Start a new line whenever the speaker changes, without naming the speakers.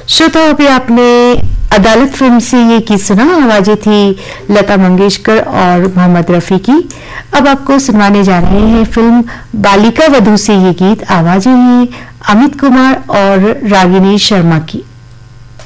श्रोताओं, अभी आपने अदालत फिल्म से ये गीत सुना। आवाजें थी लता मंगेशकर और मोहम्मद रफी की। अब आपको सुनवाने जा रहे हैं फिल्म बालिका वधू से ये गीत। आवाजें हैं अमित कुमार और रागिनी शर्मा की।